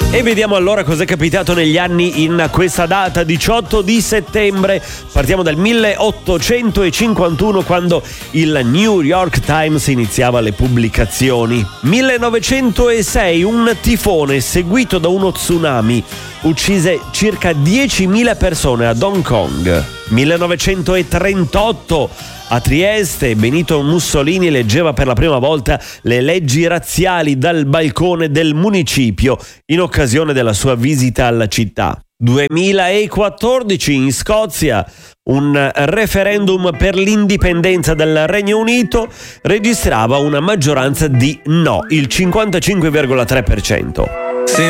E vediamo allora cos'è capitato negli anni in questa data, 18 di settembre. Partiamo dal 1851, quando il New York Times iniziava le pubblicazioni. 1906, un tifone seguito da uno tsunami uccise circa 10.000 persone ad Hong Kong. 1938, a Trieste, Benito Mussolini leggeva per la prima volta le leggi razziali dal balcone del municipio in occasione della sua visita alla città. 2014, in Scozia, un referendum per l'indipendenza del Regno Unito registrava una maggioranza di no, il 55,3%.